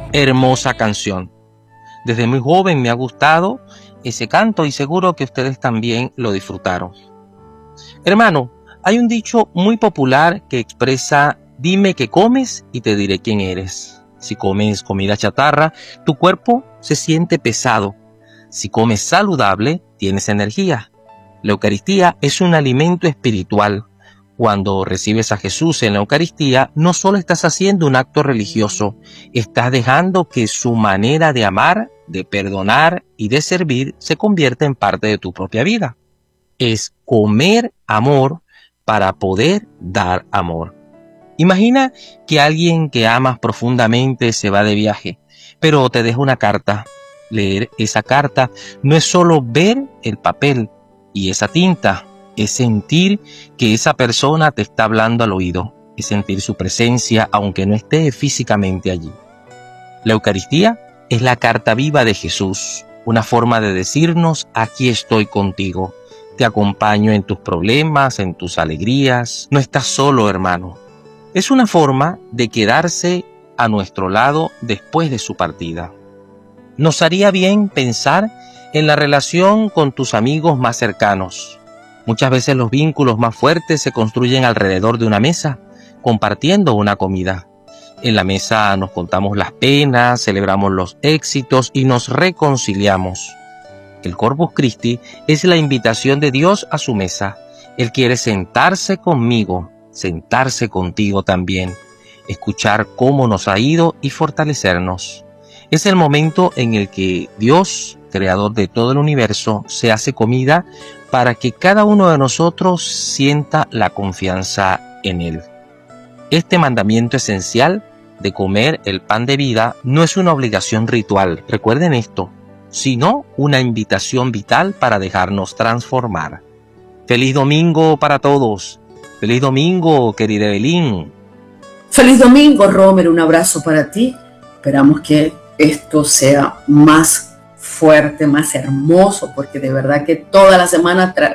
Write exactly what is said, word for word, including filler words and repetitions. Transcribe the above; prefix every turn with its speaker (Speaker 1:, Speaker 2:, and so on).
Speaker 1: Hermosa canción. Desde muy joven me ha gustado ese canto y seguro que ustedes también lo disfrutaron. Hermano, hay un dicho muy popular que expresa: dime qué comes y te diré quién eres. Si comes comida chatarra, tu cuerpo se siente pesado. Si comes saludable, tienes energía. La Eucaristía es un alimento espiritual. Cuando recibes a Jesús en la Eucaristía, no solo estás haciendo un acto religioso, estás dejando que su manera de amar, de perdonar y de servir se convierta en parte de tu propia vida. Es comer amor para poder dar amor. Imagina que alguien que amas profundamente se va de viaje, pero te deja una carta. Leer esa carta no es solo ver el papel y esa tinta, es sentir que esa persona te está hablando al oído, es sentir su presencia aunque no esté físicamente allí. La Eucaristía es la carta viva de Jesús, una forma de decirnos: aquí estoy contigo, te acompaño en tus problemas, en tus alegrías, no estás solo, hermano. Es una forma de quedarse a nuestro lado después de su partida. Nos haría bien pensar en la relación con tus amigos más cercanos. Muchas veces los vínculos más fuertes se construyen alrededor de una mesa, compartiendo una comida. En la mesa nos contamos las penas, celebramos los éxitos y nos reconciliamos. El Corpus Christi es la invitación de Dios a su mesa. Él quiere sentarse conmigo, sentarse contigo también, escuchar cómo nos ha ido y fortalecernos. Es el momento en el que Dios, creador de todo el universo, se hace comida para que cada uno de nosotros sienta la confianza en Él. Este mandamiento esencial de comer el pan de vida no es una obligación ritual, recuerden esto, sino una invitación vital para dejarnos transformar. ¡Feliz domingo para todos! ¡Feliz domingo, querida Evelyn!
Speaker 2: ¡Feliz domingo, Romer! Un abrazo para ti. Esperamos que esto sea más fuerte, más hermoso, porque de verdad que toda la semana tra